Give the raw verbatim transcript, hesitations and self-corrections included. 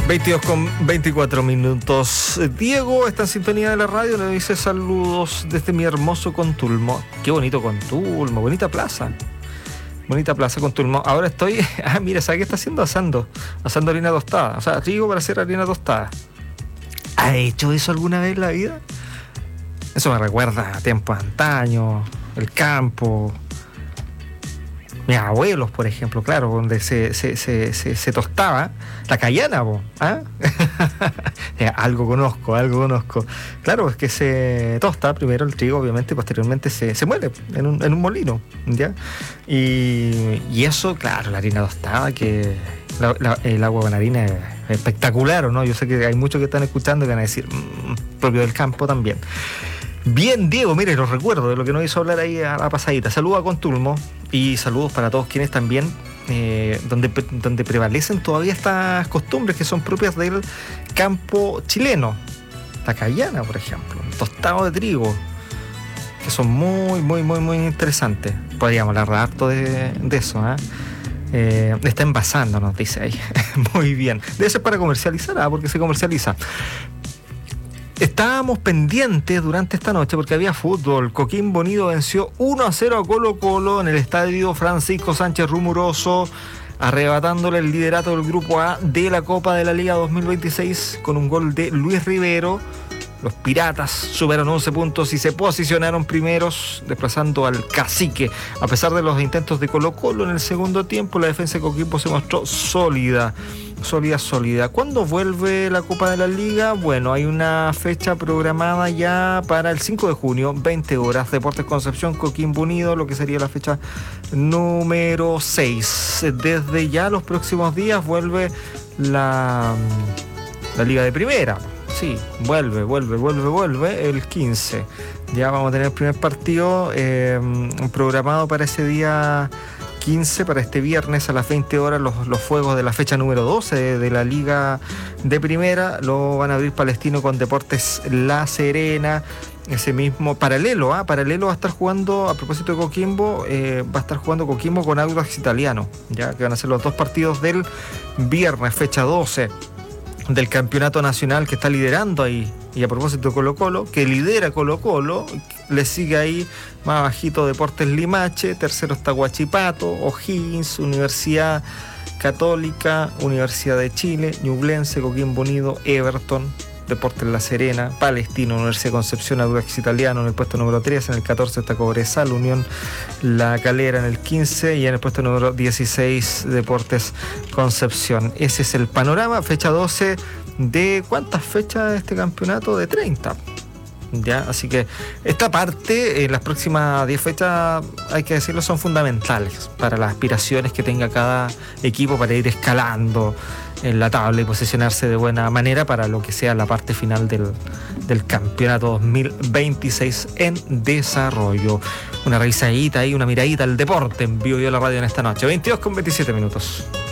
veintidós con veinticuatro minutos. Diego está en sintonía de la radio, le dice saludos desde mi hermoso Contulmo. Qué bonito Contulmo, bonita plaza. Bonita plaza Contulmo. Ahora estoy... Ah, mira, ¿sabe qué está haciendo? Asando. Asando harina tostada. O sea, trigo para hacer harina tostada. ¿Ha hecho eso alguna vez en la vida? Eso me recuerda a tiempos antaños, el campo... Mis abuelos, por ejemplo, claro, donde se, se, se, se, se tostaba la cayana, ¿ah? algo conozco, algo conozco. Claro, es que se tosta primero el trigo, obviamente, posteriormente se, se muele en un, en un molino, ¿ya? Y, y eso, claro, la harina tostada, que la, la, el agua con harina es espectacular, ¿o no? Yo sé que hay muchos que están escuchando y van a decir, mmm, propio del campo también. Bien, Diego, mire, los recuerdo de lo que nos hizo hablar ahí a la pasadita. Saludos a Contulmo y saludos para todos quienes también, eh, donde, donde prevalecen todavía estas costumbres que son propias del campo chileno. La cayana, por ejemplo, el tostado de trigo, que son muy, muy, muy, muy interesantes. Podríamos hablar harto de, de eso, ¿eh? Eh, está envasando, nos dice ahí. Muy bien. Debe ser para comercializar, ¿ah? Porque se comercializa. Estábamos pendientes durante esta noche porque había fútbol. Coquimbo Unido venció uno a cero a Colo Colo en el estadio Francisco Sánchez Rumoroso, arrebatándole el liderato del Grupo A de la Copa de la Liga dos mil veintiséis con un gol de Luis Rivero. Los Piratas sumaron once puntos y se posicionaron primeros, desplazando al Cacique. A pesar de los intentos de Colo Colo en el segundo tiempo, la defensa de Coquimbo se mostró sólida. Sólida, sólida. ¿Cuándo vuelve la Copa de la Liga? Bueno, hay una fecha programada ya para el cinco de junio, veinte horas. Deportes Concepción, Coquimbo Unido, lo que sería la fecha número seis. Desde ya los próximos días vuelve la, la Liga de Primera. Sí, vuelve, vuelve, vuelve, vuelve el quince. Ya vamos a tener el primer partido eh, programado para ese día quince, para este viernes a las veinte horas, los, los fuegos de la fecha número doce de, de la Liga de Primera. Lo van a abrir Palestino con Deportes La Serena. Ese mismo paralelo, ¿ah? Paralelo va a estar jugando, a propósito de Coquimbo, eh, va a estar jugando Coquimbo con Audax Italiano, ya que van a ser los dos partidos del viernes, fecha doce del campeonato nacional que está liderando ahí. Y a propósito de Colo Colo, que lidera Colo Colo, le sigue ahí más bajito Deportes Limache, tercero está Huachipato, O'Higgins, Universidad Católica, Universidad de Chile, Ñublense, Coquimbo Unido, Everton, Deportes La Serena, Palestino, Universidad de Concepción, Audax Italiano en el puesto número tres, en el catorce está Cobresal, Unión La Calera en el quince y en el puesto número dieciséis Deportes Concepción. Ese es el panorama, fecha doce de ¿cuántas fechas de este campeonato? De treinta. Ya, así que esta parte, en las próximas diez fechas, hay que decirlo, son fundamentales para las aspiraciones que tenga cada equipo para ir escalando en la tabla y posicionarse de buena manera para lo que sea la parte final del, del campeonato dos mil veintiséis en desarrollo. Una revisadita ahí, una miradita al deporte en vivo y a la radio en esta noche. veintidós con veintisiete minutos.